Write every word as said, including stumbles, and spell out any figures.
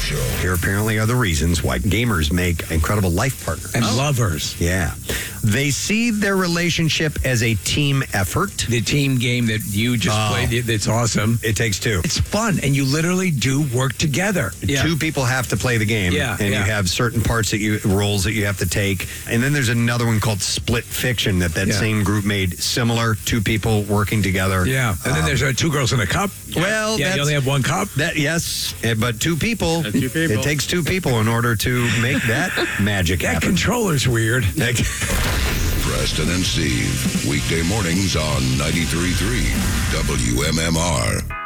Show. Here apparently are the reasons why gamers make incredible life partners. And lovers. Yeah. They see their relationship as a team effort. The team game that you just Oh. played, it- it's awesome. It takes two. It's fun, and you literally do work together. Yeah. Two people have to play the game, Yeah, and yeah. you have certain parts that you roles that you have to take. And then there's another one called Split Fiction that that Yeah. same group made similar. Two people working together. Yeah, and then Um, there's uh, two girls in a cup. Well, yeah, that's, you only have one cup. That yes, eh, but two people. Uh, two people. It takes two people in order to make that magic That happen. controller's weird. Preston and Steve, weekday mornings on ninety-three point three W M M R.